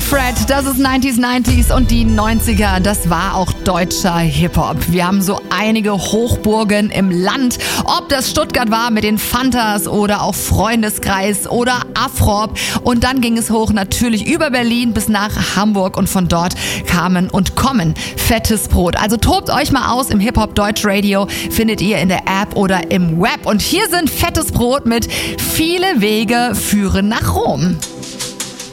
Fred, das ist 90s und die 90er, das war auch deutscher Hip-Hop. Wir haben so einige Hochburgen im Land, ob das Stuttgart war mit den Fantas oder auch Freundeskreis oder Afrop. Und dann ging es hoch natürlich über Berlin bis nach Hamburg und von dort kamen und kommen Fettes Brot. Also tobt euch mal aus im Hip-Hop Deutsch Radio, findet ihr in der App oder im Web. Und hier sind Fettes Brot mit Viele Wege führen nach Rom.